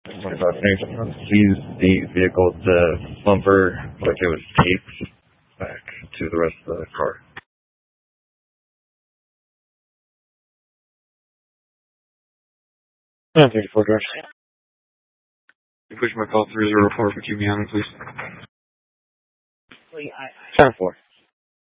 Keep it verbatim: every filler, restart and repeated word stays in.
Sees the vehicle, the bumper, like it was taped back to the rest of the car. nine thirty-four, George. You push my call three zero four for Jimmy Allen, please. ten four.